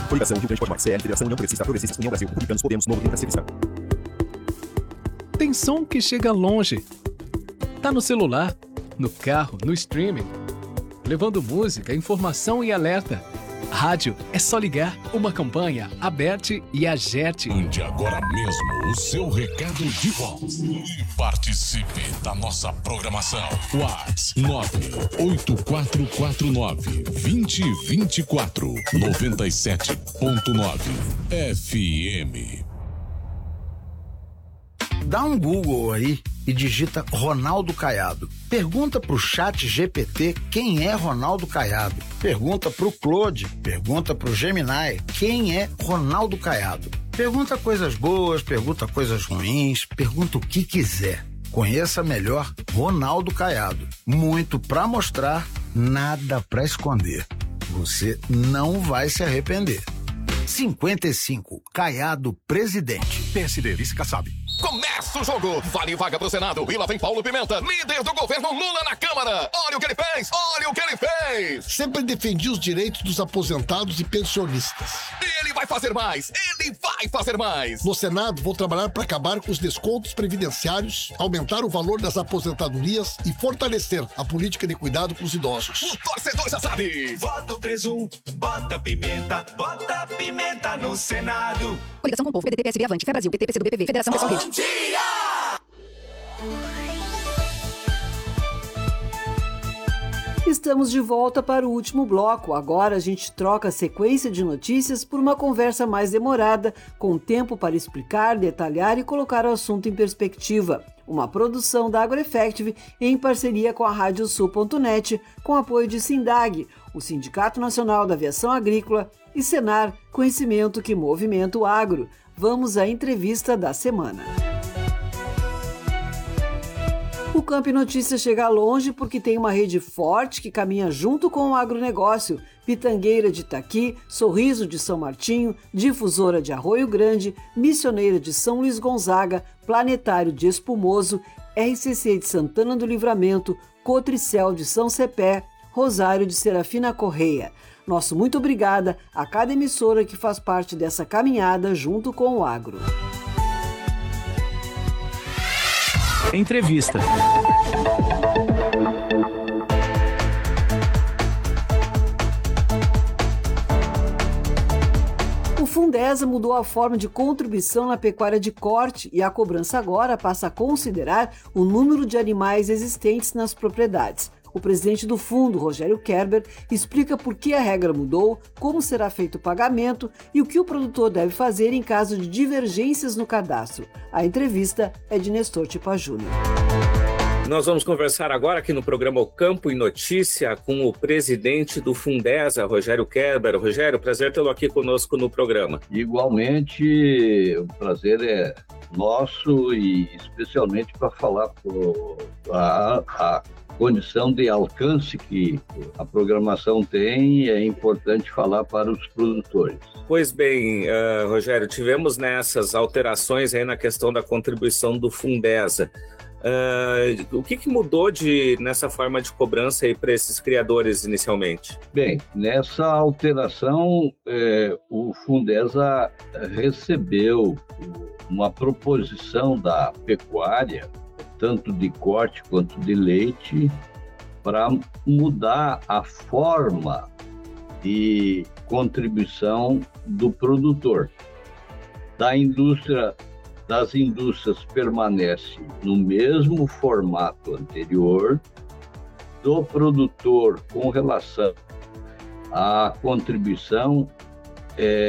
Coligação Rio Grande Pode Mais, CL, Federação União Progressista, Progressistas, União Brasil, Republicanos, Podemos, Novo, Democracia Cristã. Tem som que chega longe. Tá no celular, no carro, no streaming, levando música, informação e alerta. Rádio é só ligar. Uma campanha Aberte e Agerte. Mande agora mesmo o seu recado de voz e participe da nossa programação. WhatsApp 98449-2024 97.9 FM. Dá um Google aí e digita Ronaldo Caiado. Pergunta pro Chat GPT quem é Ronaldo Caiado. Pergunta pro Claude, pergunta pro Gemini quem é Ronaldo Caiado. Pergunta coisas boas, pergunta coisas ruins, pergunta o que quiser. Conheça melhor Ronaldo Caiado. Muito pra mostrar, nada pra esconder. Você não vai se arrepender. 55, Caiado presidente. PSD, vice Kassab. Começa o jogo, vale vaga pro Senado, e lá vem Paulo Pimenta, líder do governo Lula na Câmara. Olha o que ele fez, olha o que ele fez. Sempre defendi os direitos dos aposentados e pensionistas. E ele vai fazer mais, ele vai fazer mais. No Senado, vou trabalhar para acabar com os descontos previdenciários, aumentar o valor das aposentadorias e fortalecer a política de cuidado com os idosos. O torcedor já sabe. Vota o Presunto, bota pimenta no Senado. Coligação com o Povo, PDT, PSB, Avante, Fé Brasil, PT, PCdoB, PV, Federação Pessoal Rede. Bom dia! Estamos de volta para o último bloco. Agora a gente troca a sequência de notícias por uma conversa mais demorada, com tempo para explicar, detalhar e colocar o assunto em perspectiva. Uma produção da AgroEffective em parceria com a Radiosul.net, com apoio de Sindag, o Sindicato Nacional da Aviação Agrícola, e Senar, conhecimento que movimenta o agro. Vamos à entrevista da semana. O Campo Notícias chega longe porque tem uma rede forte que caminha junto com o agronegócio. Pitangueira de Itaqui, Sorriso de São Martinho, Difusora de Arroio Grande, Missioneira de São Luís Gonzaga, Planetário de Espumoso, RCC de Santana do Livramento, Cotricel de São Cepé, Rosário de Serafina Correia. Nosso muito obrigada a cada emissora que faz parte dessa caminhada junto com o agro. Entrevista. O Fundesa mudou a forma de contribuição na pecuária de corte e a cobrança agora passa a considerar o número de animais existentes nas propriedades. O presidente do fundo, Rogério Kerber, explica por que a regra mudou, como será feito o pagamento e o que o produtor deve fazer em caso de divergências no cadastro. A entrevista é de Nestor Tipa Júnior. Nós vamos conversar agora aqui no programa O Campo e Notícia com o presidente do Fundesa, Rogério Kerber. Rogério, prazer tê-lo aqui conosco no programa. Igualmente, o prazer é nosso e especialmente para falar a condição de alcance que a programação tem, é importante falar para os produtores. Pois bem, Rogério, tivemos nessas alterações aí na questão da contribuição do Fundesa. O que mudou nessa forma de cobrança aí para esses criadores inicialmente? Bem, nessa alteração, o Fundesa recebeu uma proposição da pecuária, tanto de corte quanto de leite, para mudar a forma de contribuição do produtor. Das indústrias permanece no mesmo formato anterior, do produtor com relação à contribuição